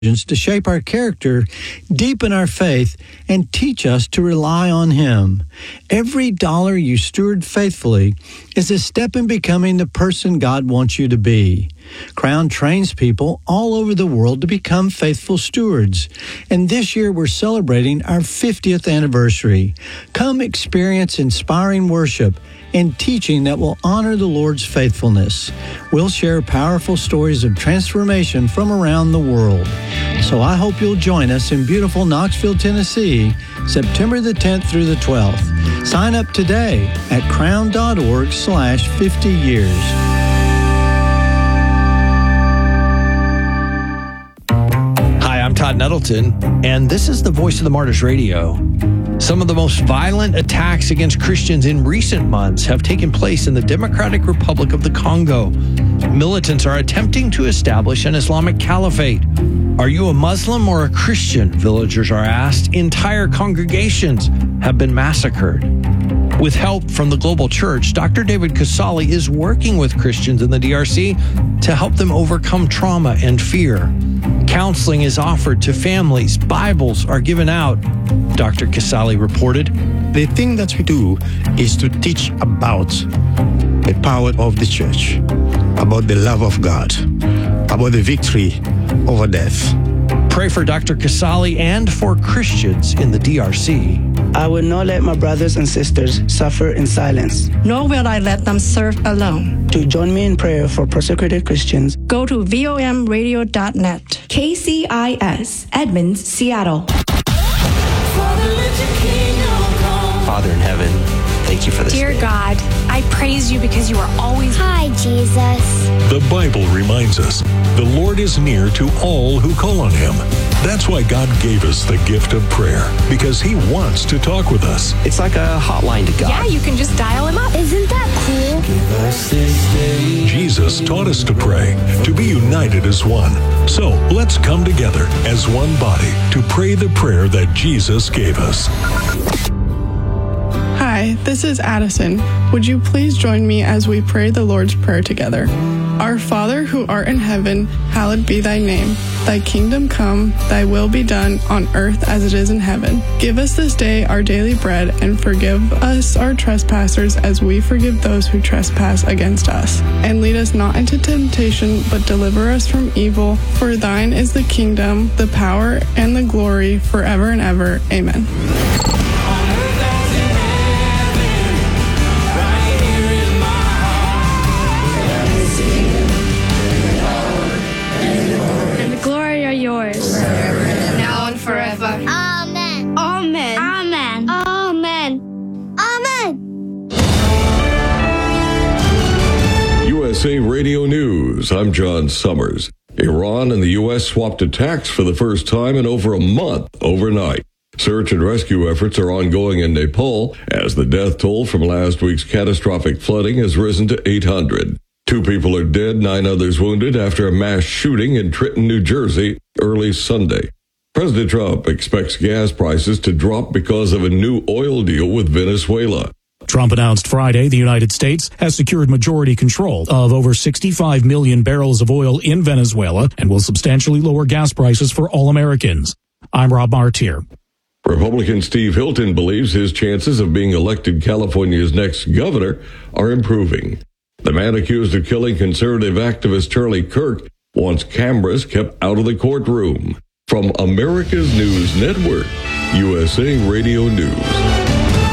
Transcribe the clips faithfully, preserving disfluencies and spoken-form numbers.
to shape our character, deepen our faith, and teach us to rely on Him. Every dollar you steward faithfully is a step in becoming the person God wants you to be. Crown trains people all over the world to become faithful stewards. And this year we're celebrating our fiftieth anniversary. Come experience inspiring worship and teaching that will honor the Lord's faithfulness. We'll share powerful stories of transformation from around the world. So I hope you'll join us in beautiful Knoxville, Tennessee, September the tenth through the twelfth. Sign up today at crown.org slash 50 years. Hi, I'm Todd Nettleton, and this is the Voice of the Martyrs Radio. Some of the most violent attacks against Christians in recent months have taken place in the Democratic Republic of the Congo. Militants are attempting to establish an Islamic caliphate. Are you a Muslim or a Christian? Villagers are asked. Entire congregations have been massacred. With help from the Global Church, Doctor David Casale is working with Christians in the D R C to help them overcome trauma and fear. Counseling is offered to families. Bibles are given out. Doctor Casale reported. The thing that we do is to teach about the power of the church, about the love of God, about the victory over death. Pray for Doctor Casale and for Christians in the D R C. I will not let my brothers and sisters suffer in silence. Nor will I let them serve alone. To join me in prayer for persecuted Christians, go to V O M radio dot net. K C I S, Edmonds, Seattle. Father in heaven, thank you for this Dear day. God, I praise you because you are always... Hi, Jesus. The Bible reminds us the Lord is near to all who call on Him. That's why God gave us the gift of prayer, because He wants to talk with us. It's like a hotline to God. Yeah, you can just dial Him up. Isn't that cool? Give us this day. Jesus taught us to pray, to be united as one. So let's come together as one body to pray the prayer that Jesus gave us. Hi, this is Addison. Would you please join me as we pray the Lord's Prayer together? Our Father who art in heaven, hallowed be thy name. Thy kingdom come, thy will be done on earth as it is in heaven. Give us this day our daily bread, and forgive us our trespasses as we forgive those who trespass against us. And lead us not into temptation, but deliver us from evil. For thine is the kingdom, the power, and the glory forever and ever. Amen. Yours. Now and forever. Amen. Amen. Amen. Amen. Amen. U S A Radio News. I'm John Summers. Iran and the U S swapped attacks for the first time in over a month overnight. Search and rescue efforts are ongoing in Nepal as the death toll from last week's catastrophic flooding has risen to eight hundred. Two people are dead, nine others wounded after a mass shooting in Trenton, New Jersey, early Sunday. President Trump expects gas prices to drop because of a new oil deal with Venezuela. Trump announced Friday the United States has secured majority control of over sixty-five million barrels of oil in Venezuela and will substantially lower gas prices for all Americans. I'm Rob Martier. Republican Steve Hilton believes his chances of being elected California's next governor are improving. The man accused of killing conservative activist Charlie Kirk wants cameras kept out of the courtroom. From America's News Network, U S A Radio News.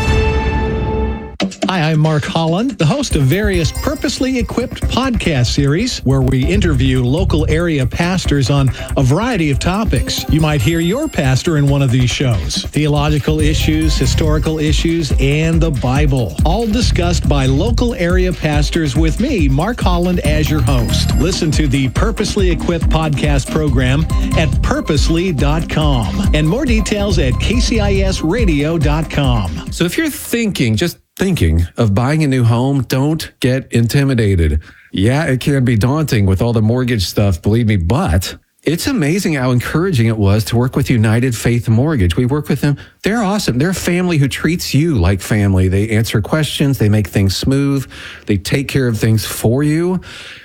Hi, I'm Mark Holland, the host of various purposely equipped podcast series where we interview local area pastors on a variety of topics. You might hear your pastor in one of these shows. Theological issues, historical issues, and the Bible. All discussed by local area pastors with me, Mark Holland, as your host. Listen to the Purposely Equipped podcast program at purposely dot com. And more details at K C I S radio dot com. So if you're thinking, just thinking of buying a new home, don't get intimidated. Yeah, it can be daunting with all the mortgage stuff, believe me, but it's amazing how encouraging it was to work with United Faith Mortgage. We work with them. They're awesome. They're a family who treats you like family. They answer questions. They make things smooth. They take care of things for you.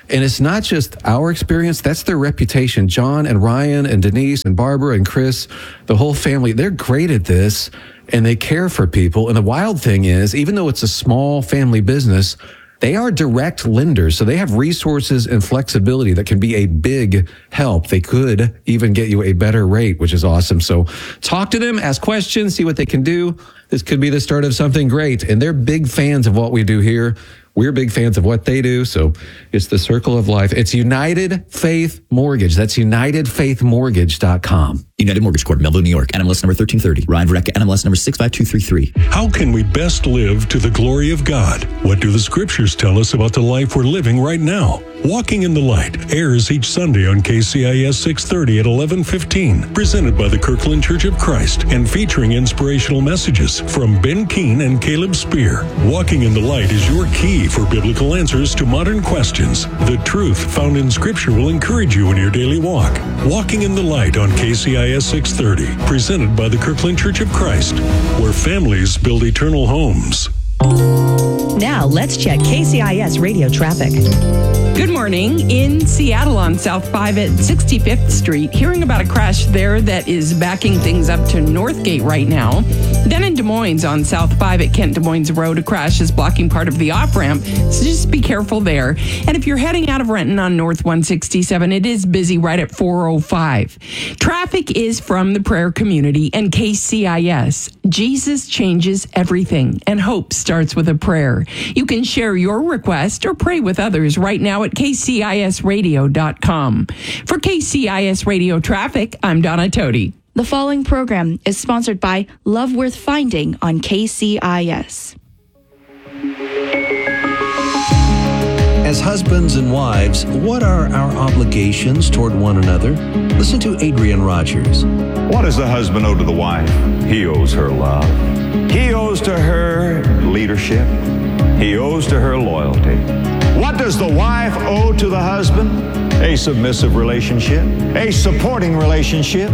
And it's not just our experience, that's their reputation. John and Ryan and Denise and Barbara and Chris, the whole family, they're great at this and they care for people. And the wild thing is, even though it's a small family business, they are direct lenders, so they have resources and flexibility that can be a big help. They could even get you a better rate, which is awesome. So talk to them, ask questions, see what they can do. This could be the start of something great. And they're big fans of what we do here. We're big fans of what they do. So it's the circle of life. It's United Faith Mortgage. That's united faith mortgage dot com. United Mortgage Corp, Melville, New York. N M L S number thirteen thirty. Ryan Verrecka, N M L S number six five two three three. How can we best live to the glory of God? What do the scriptures tell us about the life we're living right now? Walking in the Light airs each Sunday on K C I S six thirty at eleven fifteen. Presented by the Kirkland Church of Christ and featuring inspirational messages from Ben Keene and Caleb Spear. Walking in the Light is your key for biblical answers to modern questions. The truth found in Scripture will encourage you in your daily walk. Walking in the Light on K C I S six thirty. Presented by the Kirkland Church of Christ, where families build eternal homes. Now, let's check K C I S radio traffic. Good morning. In Seattle on South five at sixty-fifth Street, hearing about a crash there that is backing things up to Northgate right now. Then in Des Moines on South five at Kent Des Moines Road, a crash is blocking part of the off-ramp, so just be careful there. And if you're heading out of Renton on North one sixty-seven, it is busy right at four oh five. Traffic is from the prayer community and K C I S. Jesus changes everything, and hope starts with a prayer. You can share your request or pray with others right now at K C I S radio dot com. For K C I S Radio Traffic, I'm Donna Toti. The following program is sponsored by Love Worth Finding on K C I S. As husbands and wives, what are our obligations toward one another? Listen to Adrian Rogers. What does the husband owe to the wife? He owes her love. He owes to her leadership. He owes to her loyalty. What does the wife owe to the husband? A submissive relationship, a supporting relationship,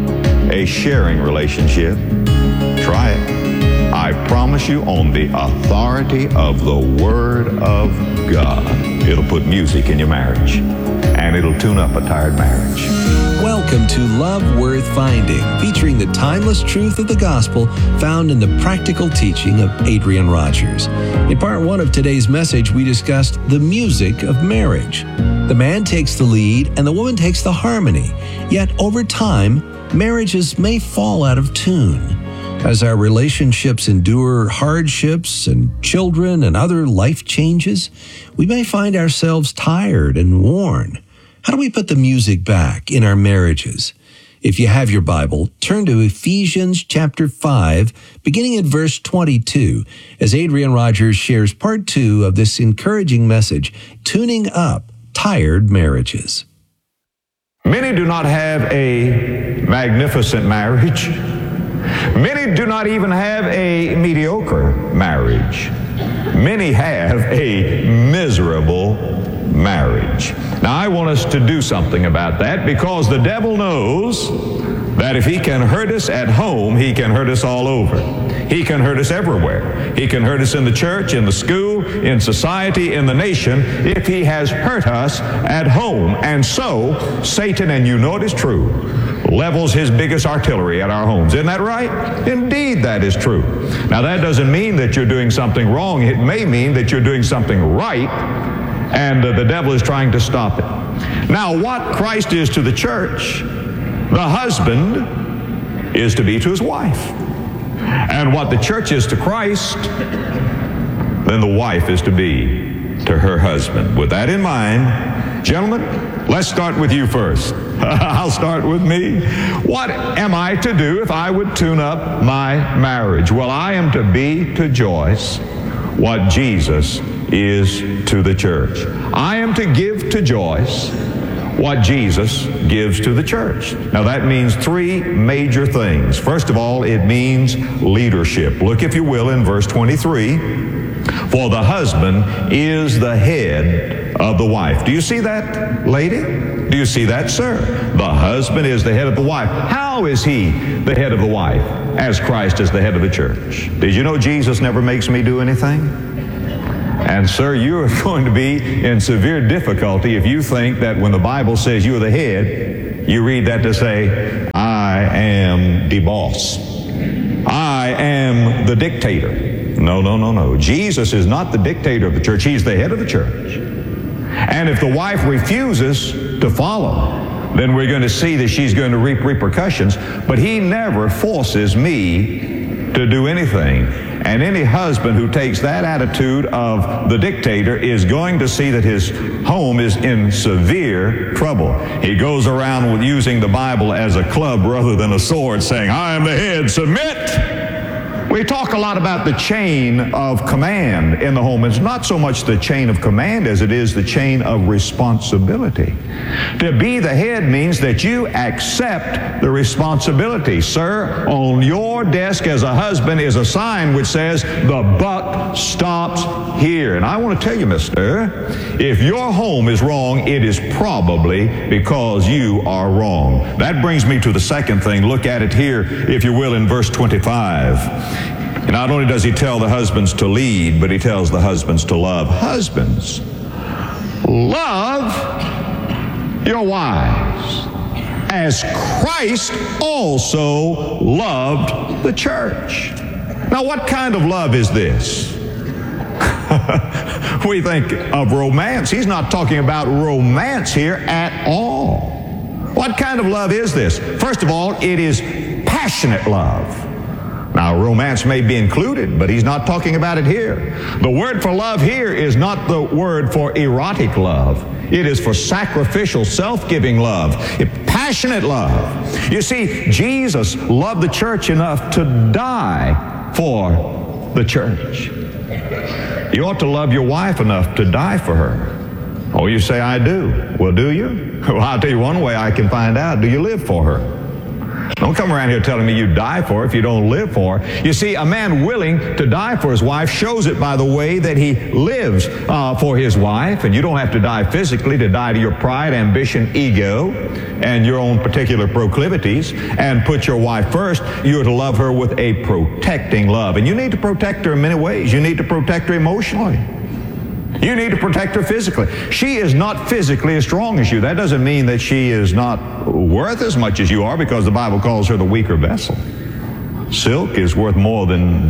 a sharing relationship. Try it. I promise you, on the authority of the Word of God, it'll put music in your marriage, and it'll tune up a tired marriage. Welcome to Love Worth Finding, featuring the timeless truth of the gospel found in the practical teaching of Adrian Rogers. In part one of today's message, we discussed the music of marriage. The man takes the lead and the woman takes the harmony. Yet over time, marriages may fall out of tune. As our relationships endure hardships and children and other life changes, we may find ourselves tired and worn. How do we put the music back in our marriages? If you have your Bible, turn to Ephesians chapter five, beginning at verse twenty-two, as Adrian Rogers shares part two of this encouraging message, Tuning Up Tired Marriages. Many do not have a magnificent marriage. Many do not even have a mediocre marriage. Many have a miserable marriage. Now, I want us to do something about that, because the devil knows that if he can hurt us at home, he can hurt us all over. He can hurt us everywhere. He can hurt us in the church, in the school, in society, in the nation, if he has hurt us at home. And so, Satan, and you know it is true, levels his biggest artillery at our homes. Isn't that right? Indeed, that is true. Now, that doesn't mean that you're doing something wrong. It may mean that you're doing something right, and uh, the devil is trying to stop it. Now, what Christ is to the church, the husband is to be to his wife. And what the church is to Christ, then the wife is to be to her husband. With that in mind, gentlemen, let's start with you first. I'll start with me. What am I to do if I would tune up my marriage? Well, I am to be to Joyce what Jesus is to the church. I am to give to Joyce what Jesus gives to the church. Now, that means three major things. First of all, it means leadership. Look, if you will, in verse twenty-three. For the husband is the head of the wife. Do you see that, lady? Do you see that, sir? The husband is the head of the wife. How is he the head of the wife? As Christ is the head of the church. Did you know Jesus never makes me do anything? And sir, you are going to be in severe difficulty if you think that when the Bible says you are the head, you read that to say, I am the boss. I am the dictator. No, no, no, no. Jesus is not the dictator of the church. He's the head of the church. And if the wife refuses to follow, then we're going to see that she's going to reap repercussions. But he never forces me to do anything. And any husband who takes that attitude of the dictator is going to see that his home is in severe trouble. He goes around with using the Bible as a club rather than a sword, saying, I am the head, submit. We talk a lot about the chain of command in the home. It's not so much the chain of command as it is the chain of responsibility. To be the head means that you accept the responsibility. Sir, on your desk as a husband is a sign which says, the buck stops here. And I want to tell you, mister, if your home is wrong, it is probably because you are wrong. That brings me to the second thing. Look at it here, if you will, in verse twenty-five. Not only does he tell the husbands to lead, but he tells the husbands to love. Husbands, love your wives as Christ also loved the church. Now, what kind of love is this? We think of romance. He's not talking about romance here at all. What kind of love is this? First of all, it is passionate love. Now, romance may be included, but he's not talking about it here. The word for love here is not the word for erotic love. It is for sacrificial, self-giving love, passionate love. You see, Jesus loved the church enough to die for the church. You ought to love your wife enough to die for her. Oh, you say, I do. Well, do you? Well, I'll tell you one way I can find out. Do you live for her? Don't come around here telling me you die for her if you don't live for her. You see, a man willing to die for his wife shows it by the way that he lives uh, for his wife. And you don't have to die physically to die to your pride, ambition, ego, and your own particular proclivities and put your wife first. You are to love her with a protecting love. And you need to protect her in many ways. You need to protect her emotionally. You need to protect her physically. She is not physically as strong as you. That doesn't mean that she is not worth as much as you are, because the Bible calls her the weaker vessel. Silk is worth more than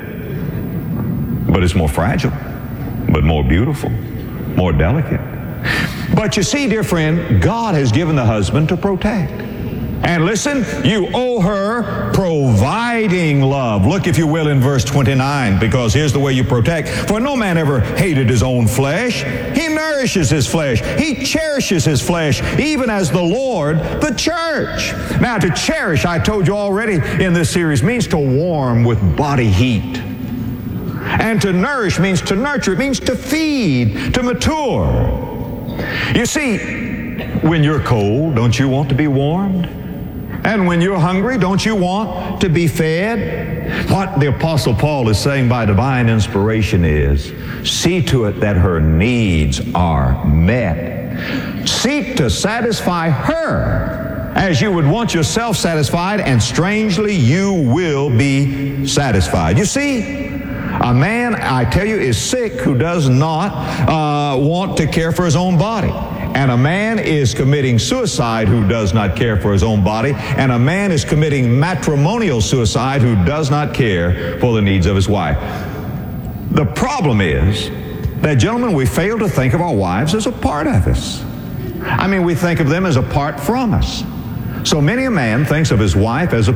denim, but it's more fragile, but more beautiful, more delicate. But you see, dear friend, God has given the husband to protect. And listen, you owe her providing love. Look, if you will, in verse twenty-nine, because here's the way you protect. For no man ever hated his own flesh. He nourishes his flesh. He cherishes his flesh, even as the Lord the church. Now, to cherish, I told you already in this series, means to warm with body heat. And to nourish means to nurture. It means to feed, to mature. You see, when you're cold, don't you want to be warmed? And when you're hungry, don't you want to be fed? What the Apostle Paul is saying by divine inspiration is, see to it that her needs are met. Seek to satisfy her as you would want yourself satisfied, and strangely, you will be satisfied. You see, a man, I tell you, is sick who does not uh, want to care for his own body. And a man is committing suicide who does not care for his own body. And a man is committing matrimonial suicide who does not care for the needs of his wife. The problem is that, gentlemen, we fail to think of our wives as a part of us. I mean, we think of them as apart from us. So many a man thinks of his wife as a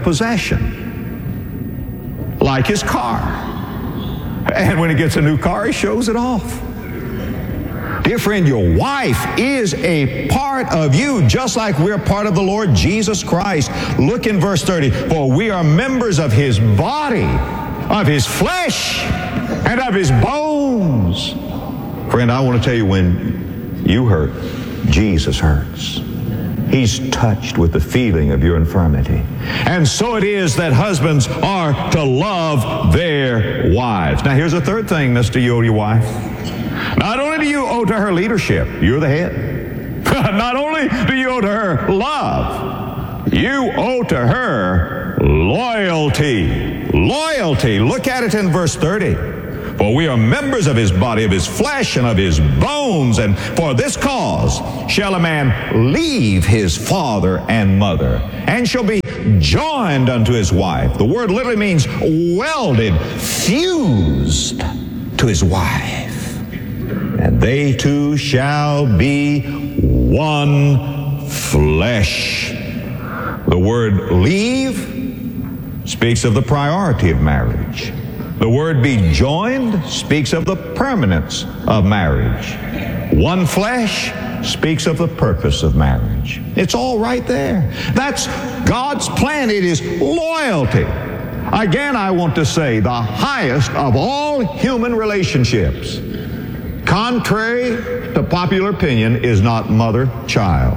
possession, like his car. And when he gets a new car, he shows it off. Dear friend, your wife is a part of you, just like we're part of the Lord Jesus Christ. Look in verse thirty. For we are members of his body, of his flesh, and of his bones. Friend, I want to tell you, when you hurt, Jesus hurts. He's touched with the feeling of your infirmity. And so it is that husbands are to love their wives. Now, here's a third thing, Mister You owe your wife. Not only do you owe to her leadership, you're the head. Not only do you owe to her love, you owe to her loyalty. Loyalty. Look at it in verse thirty. For we are members of his body, of his flesh, and of his bones. And for this cause shall a man leave his father and mother, and shall be joined unto his wife. The word literally means welded, fused to his wife. And they two shall be one flesh. The word leave speaks of the priority of marriage. The word be joined speaks of the permanence of marriage. One flesh speaks of the purpose of marriage. It's all right there. That's God's plan. It is loyalty. Again, I want to say the highest of all human relationships, contrary to popular opinion, is not mother-child,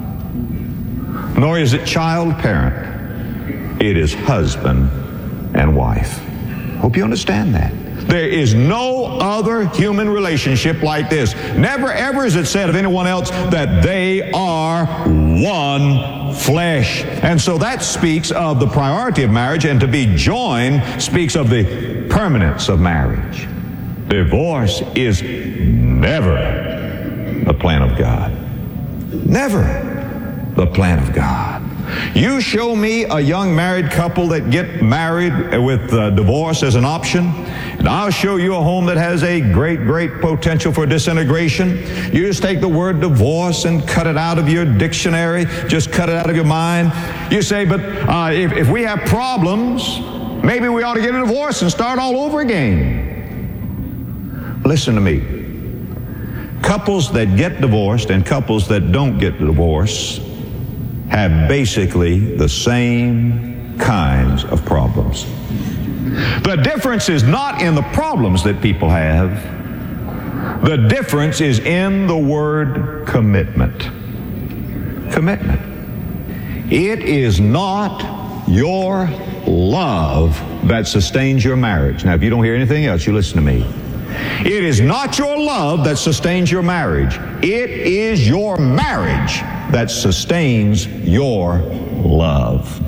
nor is it child-parent. It is husband and wife. Hope you understand that. There is no other human relationship like this. Never ever is it said of anyone else that they are one flesh. And so that speaks of the priority of marriage, and to be joined speaks of the permanence of marriage. Divorce is never the plan of God. Never the plan of God. You show me a young married couple that get married with uh, divorce as an option, and I'll show you a home that has a great, great potential for disintegration. You just take the word divorce and cut it out of your dictionary, just cut it out of your mind. You say, but uh, if, if we have problems, maybe we ought to get a divorce and start all over again. Listen to me. Couples that get divorced and couples that don't get divorced have basically the same kinds of problems. The difference is not in the problems that people have. The difference is in the word commitment. Commitment. It is not your love that sustains your marriage. Now, if you don't hear anything else, you listen to me. It is not your love that sustains your marriage. It is your marriage that sustains your love.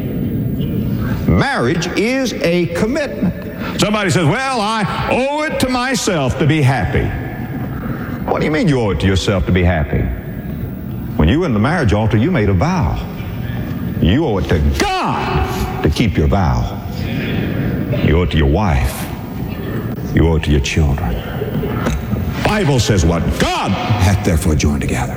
Marriage is a commitment. Somebody says, well, I owe it to myself to be happy. What do you mean you owe it to yourself to be happy? When you were in the marriage altar, you made a vow. You owe it to God to keep your vow. You owe it to your wife. You owe it to your children. The Bible says what God hath therefore joined together,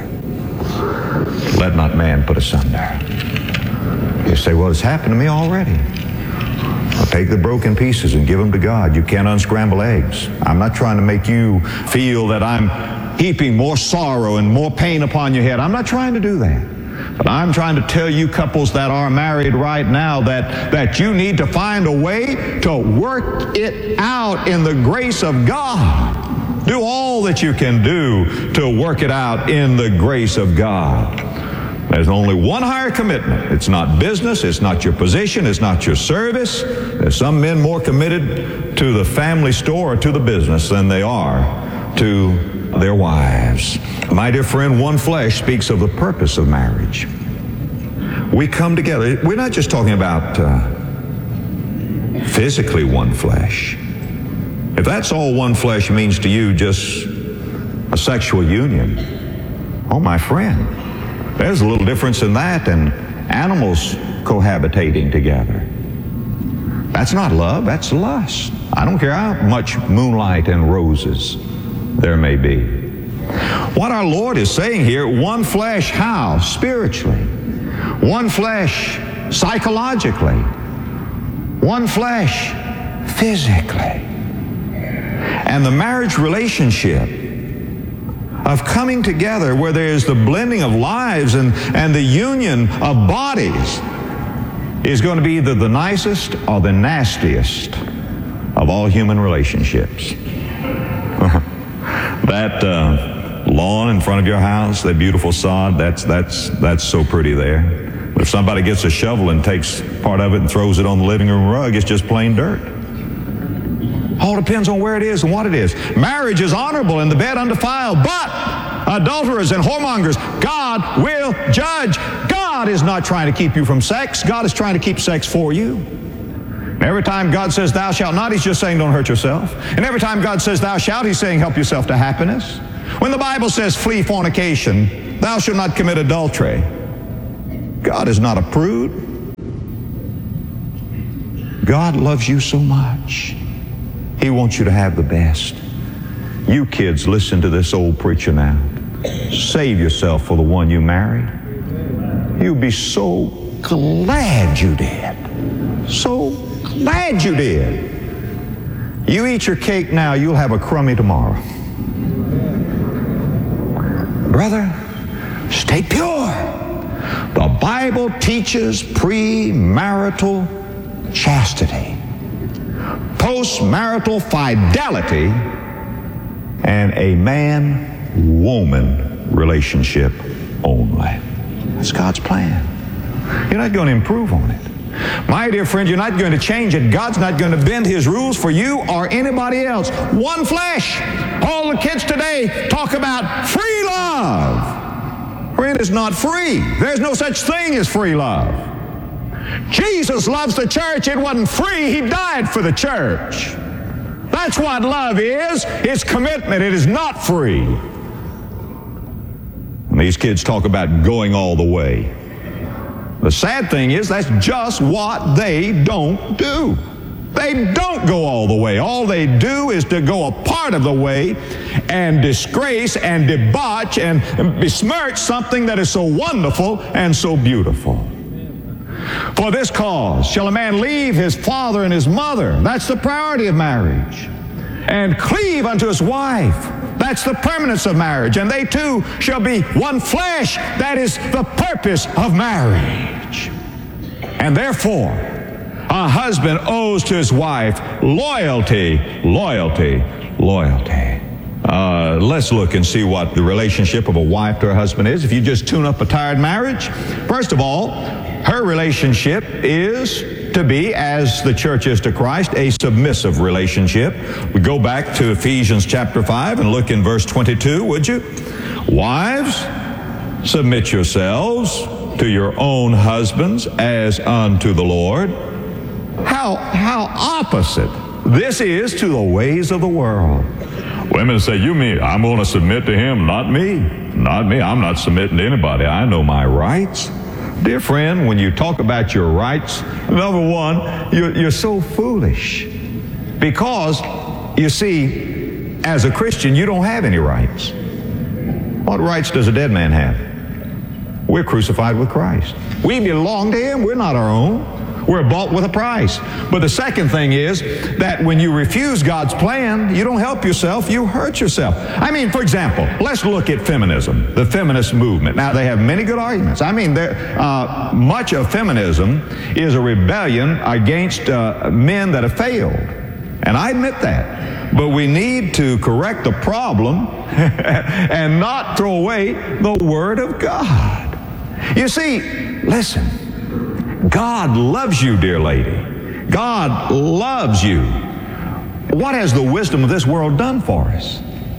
let not man put asunder. You say, well, it's happened to me already. I'll take the broken pieces and give them to God. You can't unscramble eggs. I'm not trying to make you feel that I'm heaping more sorrow and more pain upon your head. I'm not trying to do that. But I'm trying to tell you couples that are married right now that, that you need to find a way to work it out in the grace of God. Do all that you can do to work it out in the grace of God. There's only one higher commitment. It's not business. It's not your position. It's not your service. There's some men more committed to the family store or to the business than they are to their wives. My dear friend, one flesh speaks of the purpose of marriage. We come together. We're not just talking about uh, physically one flesh. If that's all one flesh means to you, just a sexual union, oh, my friend, there's a little difference in that than animals cohabitating together. That's not love, that's lust. I don't care how much moonlight and roses there may be. What our Lord is saying here, one flesh, how? Spiritually. One flesh, psychologically. One flesh, physically. And the marriage relationship of coming together where there's the blending of lives and, and the union of bodies is going to be either the nicest or the nastiest of all human relationships. That uh, lawn in front of your house, that beautiful sod, that's, that's, that's so pretty there. But if somebody gets a shovel and takes part of it and throws it on the living room rug, it's just plain dirt. All depends on where it is and what it is. Marriage is honorable and the bed undefiled, but adulterers and whoremongers, God will judge. God is not trying to keep you from sex. God is trying to keep sex for you. Every time God says thou shalt not, he's just saying don't hurt yourself. And every time God says thou shalt, he's saying help yourself to happiness. When the Bible says flee fornication, thou shalt not commit adultery, God is not a prude. God loves you so much. He wants you to have the best. You kids, listen to this old preacher now. Save yourself for the one you married. You'll be so glad you did. So glad you did. You eat your cake now, you'll have a crummy tomorrow. Brother, stay pure. The Bible teaches premarital chastity, postmarital fidelity, and a man-woman relationship only. That's God's plan. You're not going to improve on it. My dear friend, you're not going to change it. God's not going to bend his rules for you or anybody else. One flesh. All the kids today talk about free love. Friend, it's not free. There's no such thing as free love. Jesus loves the church. It wasn't free. He died for the church. That's what love is. It's commitment. It is not free. And these kids talk about going all the way. The sad thing is that's just what they don't do. They don't go all the way. All they do is to go a part of the way and disgrace and debauch and besmirch something that is so wonderful and so beautiful. For this cause shall a man leave his father and his mother. That's the priority of marriage. And cleave unto his wife. That's the permanence of marriage. And they two shall be one flesh. That is the purpose of marriage. And therefore, a husband owes to his wife loyalty, loyalty, loyalty. Uh, let's look and see what the relationship of a wife to her husband is. If you just tune up a tired marriage, first of all, her relationship is to be, as the church is to Christ, a submissive relationship. We go back to Ephesians chapter five and look in verse twenty-two, would you? Wives, submit yourselves to your own husbands as unto the Lord. How, how opposite this is to the ways of the world. Women say, you mean I'm going to submit to him? Not me. Not me. I'm not submitting to anybody. I know my rights. Dear friend, when you talk about your rights, number one, you're, you're so foolish. Because, you see, as a Christian, you don't have any rights. What rights does a dead man have? We're crucified with Christ. We belong to him. We're not our own. We're bought with a price. But the second thing is that when you refuse God's plan, you don't help yourself, you hurt yourself. I mean, for example, let's look at feminism, the feminist movement. Now, they have many good arguments. I mean, uh, much of feminism is a rebellion against uh, men that have failed. And I admit that. But we need to correct the problem and not throw away the Word of God. You see, listen. God loves you, dear lady. God loves you. What has the wisdom of this world done for us?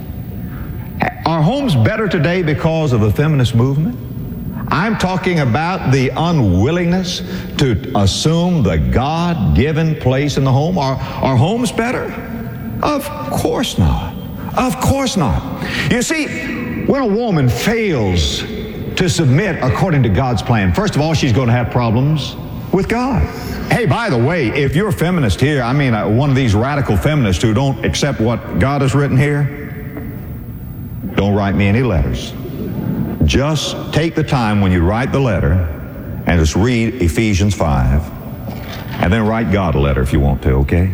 Are homes better today because of the feminist movement? I'm talking about the unwillingness to assume the God-given place in the home. Are, are homes better? Of course not. Of course not. You see, when a woman fails to submit according to God's plan, first of all, she's going to have problems with God. Hey, by the way, if you're a feminist here, I mean uh, one of these radical feminists who don't accept what God has written here, don't write me any letters. Just take the time when you write the letter and just read Ephesians five and then write God a letter if you want to, okay?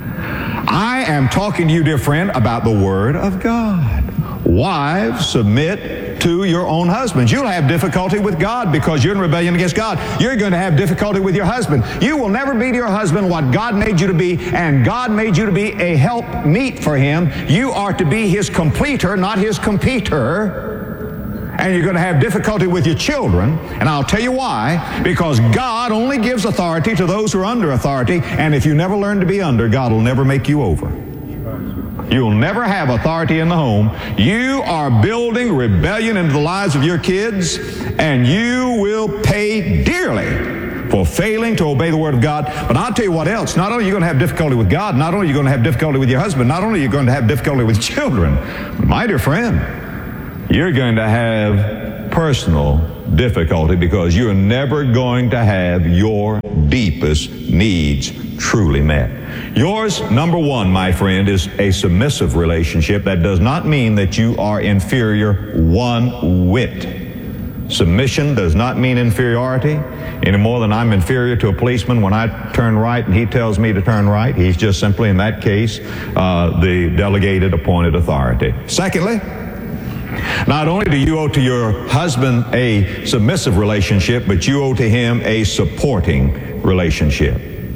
I am talking to you, dear friend, about the Word of God. Wives, submit to your own husbands. You'll have difficulty with God because you're in rebellion against God. You're going to have difficulty with your husband. You will never be to your husband what God made you to be, and God made you to be a helpmeet for him. You are to be his completer, not his competer. And you're going to have difficulty with your children, and I'll tell you why. Because God only gives authority to those who are under authority, and if you never learn to be under, God will never make you over. You'll never have authority in the home. You are building rebellion into the lives of your kids, and you will pay dearly for failing to obey the Word of God. But I'll tell you what else. Not only are you going to have difficulty with God, not only are you going to have difficulty with your husband, not only are you going to have difficulty with children, my dear friend, you're going to have personal difficulty because you're never going to have your deepest needs truly met. Yours, number one, my friend, is a submissive relationship. That does not mean that you are inferior one whit. Submission does not mean inferiority any more than I'm inferior to a policeman when I turn right and he tells me to turn right. He's just simply, in that case, uh, the delegated appointed authority. Secondly, not only do you owe to your husband a submissive relationship, but you owe to him a supporting relationship.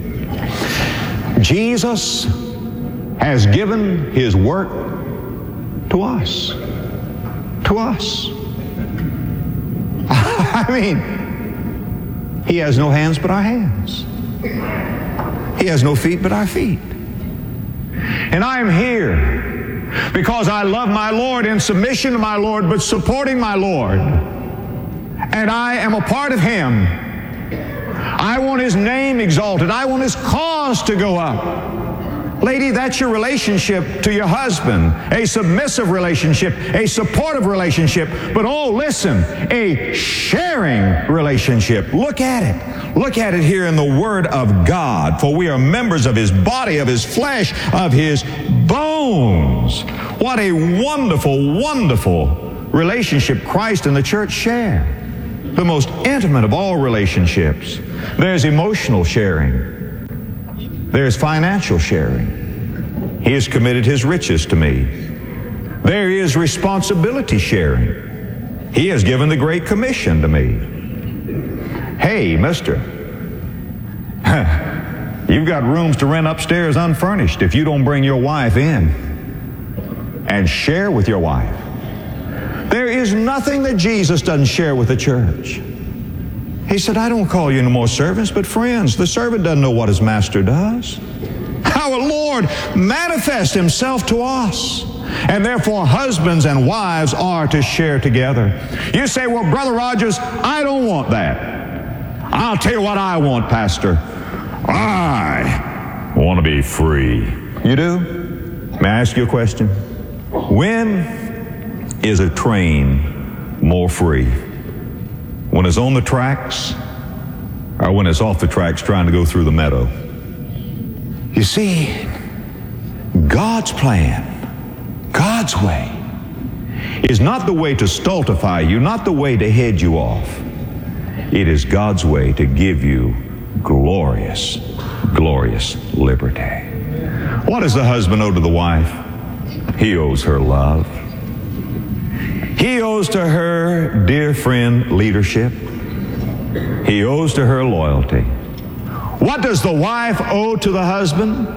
Jesus has given his work to us. To us. I mean, he has no hands but our hands. He has no feet but our feet. And I am here because I love my Lord in submission to my Lord, but supporting my Lord. And I am a part of him. I want his name exalted. I want his cause to go up. Lady, that's your relationship to your husband. A submissive relationship, a supportive relationship. But oh, listen, a sharing relationship. Look at it. Look at it here in the Word of God. For we are members of his body, of his flesh, of his bones. What a wonderful, wonderful relationship Christ and the church share. The most intimate of all relationships. There's emotional sharing. There's financial sharing. He has committed his riches to me. There is responsibility sharing. He has given the Great Commission to me. Hey, mister, you've got rooms to rent upstairs unfurnished if you don't bring your wife in and share with your wife. There is nothing that Jesus doesn't share with the church. He said, I don't call you no more servants, but friends. The servant doesn't know what his master does. Our Lord manifests himself to us. And therefore, husbands and wives are to share together. You say, well, Brother Rogers, I don't want that. I'll tell you what I want, Pastor. I want to be free. You do? May I ask you a question? When is a train more free? When it's on the tracks, or when it's off the tracks trying to go through the meadow? You see, God's plan, God's way, is not the way to stultify you, not the way to head you off. It is God's way to give you glorious, glorious liberty. What does the husband owe to the wife? He owes her love. He owes to her, dear friend, leadership. He owes to her loyalty. What does the wife owe to the husband?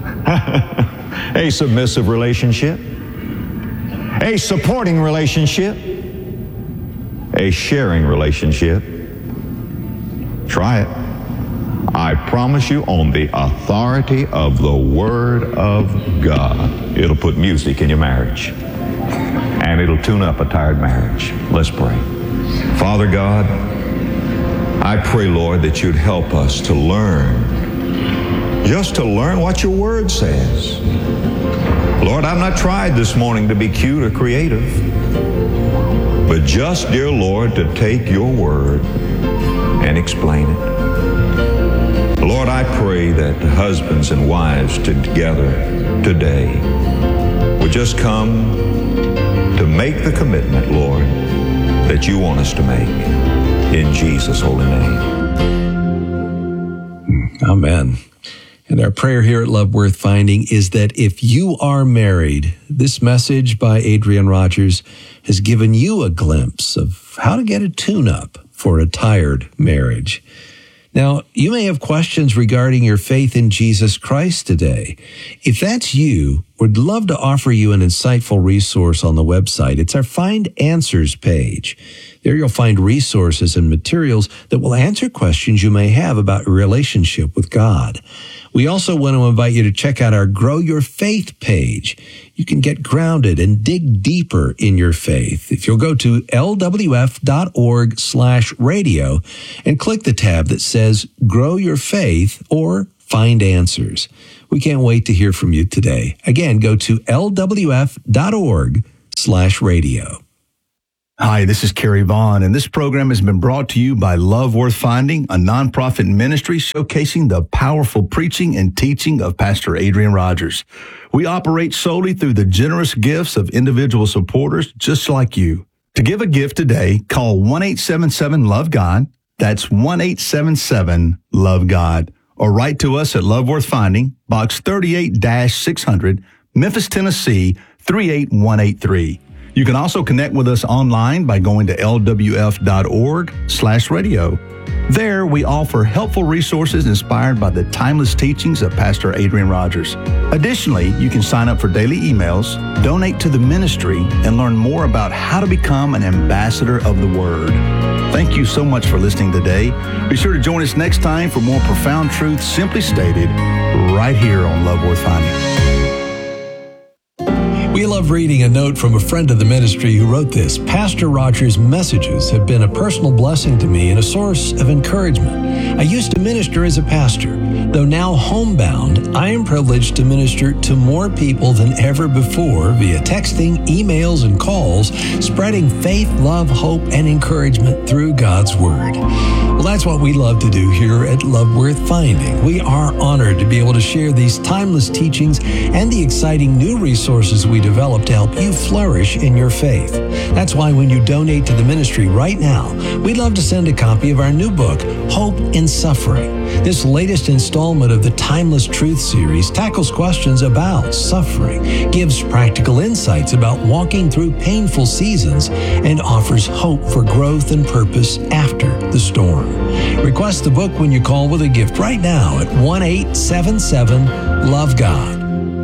A submissive relationship, a supporting relationship, a sharing relationship. Try it. I promise you, on the authority of the Word of God, it'll put music in your marriage. And it'll tune up a tired marriage. Let's pray. Father God, I pray, Lord, that you'd help us to learn, just to learn what your Word says. Lord, I've not tried this morning to be cute or creative, but just, dear Lord, to take your Word and explain it. Lord, I pray that husbands and wives together today would just come to make the commitment, Lord, that you want us to make. In Jesus' holy name. Amen. And our prayer here at Love Worth Finding is that if you are married, this message by Adrian Rogers has given you a glimpse of how to get a tune-up for a tired marriage. Now, you may have questions regarding your faith in Jesus Christ today. If that's you, would love to offer you an insightful resource on the website. It's our Find Answers page. There you'll find resources and materials that will answer questions you may have about your relationship with God. We also want to invite you to check out our Grow Your Faith page. You can get grounded and dig deeper in your faith. If you'll go to lwf.org slash radio and click the tab that says Grow Your Faith or Find Answers. We can't wait to hear from you today. Again, go to lwf.org slash radio. Hi, this is Kerry Vaughn, and this program has been brought to you by Love Worth Finding, a nonprofit ministry showcasing the powerful preaching and teaching of Pastor Adrian Rogers. We operate solely through the generous gifts of individual supporters just like you. To give a gift today, call one eight seven seven love God. That's one eight seven seven love God. Or write to us at Love Worth Finding, Box thirty-eight six hundred, Memphis, Tennessee, three eight one eight three. You can also connect with us online by going to lwf.org slash radio. There, we offer helpful resources inspired by the timeless teachings of Pastor Adrian Rogers. Additionally, you can sign up for daily emails, donate to the ministry, and learn more about how to become an ambassador of the Word. Thank you so much for listening today. Be sure to join us next time for more profound truths simply stated right here on Love Worth Finding. We love reading a note from a friend of the ministry who wrote this. Pastor Rogers' messages have been a personal blessing to me and a source of encouragement. I used to minister as a pastor. Though now homebound, I am privileged to minister to more people than ever before via texting, emails, and calls, spreading faith, love, hope, and encouragement through God's Word. Well, that's what we love to do here at Love Worth Finding. We are honored to be able to share these timeless teachings and the exciting new resources we develop to help you flourish in your faith. That's why when you donate to the ministry right now, we'd love to send a copy of our new book, Hope in Suffering. This latest installment of the Timeless Truth series tackles questions about suffering, gives practical insights about walking through painful seasons, and offers hope for growth and purpose after the storm. Request the book when you call with a gift right now at one eight seven seven love God.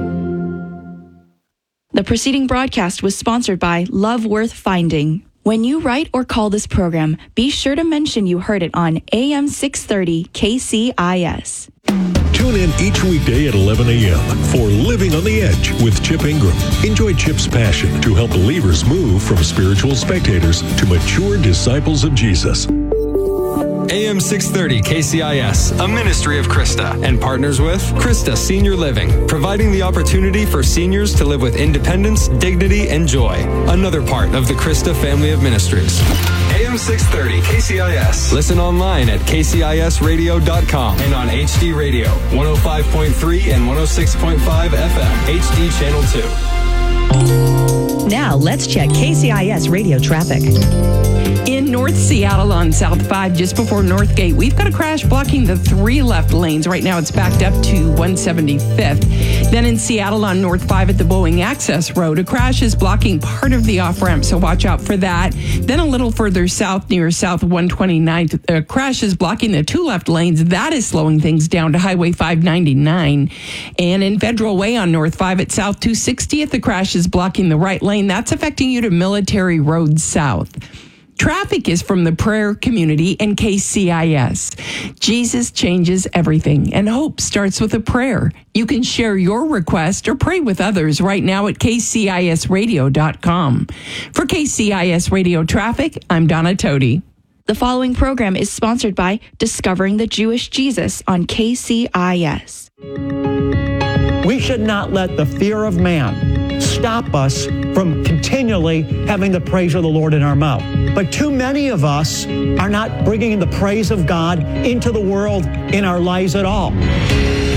The preceding broadcast was sponsored by Love Worth Finding. When you write or call this program, be sure to mention you heard it on A M six thirty K C I S. Tune in each weekday at eleven a.m. for Living on the Edge with Chip Ingram. Enjoy Chip's passion to help believers move from spiritual spectators to mature disciples of Jesus. A M six thirty K C I S, a ministry of Krista, and partners with Krista Senior Living, providing the opportunity for seniors to live with independence, dignity, and joy. Another part of the Krista family of ministries. A M six thirty K C I S. Listen online at k c i s radio dot com and on H D Radio, one oh five point three and one oh six point five F M, H D Channel two. Now let's check K C I S radio traffic. In North Seattle on South five, just before Northgate, we've got a crash blocking the three left lanes. Right now it's backed up to one seventy-fifth. Then in Seattle on North five at the Boeing Access Road, a crash is blocking part of the off-ramp, so watch out for that. Then a little further south near South one twenty-ninth, a crash is blocking the two left lanes. That is slowing things down to Highway five ninety-nine. And in Federal Way on North five at South two sixtieth, the crash is blocking the right lane. That's affecting you to Military Road South. Traffic is from the prayer community and K C I S. Jesus changes everything, and hope starts with a prayer. You can share your request or pray with others right now at k c i s radio dot com. For K C I S Radio Traffic, I'm Donna Tody. The following program is sponsored by Discovering the Jewish Jesus on K C I S. We should not let the fear of man stop us from continually having the praise of the Lord in our mouth. But too many of us are not bringing the praise of God into the world in our lives at all.